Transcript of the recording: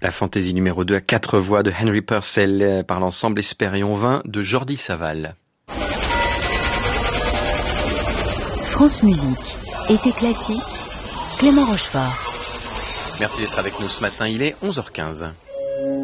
La fantaisie numéro 2 à 4 voix de Henry Purcell par l'ensemble Hespérion 20 de Jordi Saval. France Musique, été classique, Clément Rochefort. Merci d'être avec nous ce matin, il est 11h15.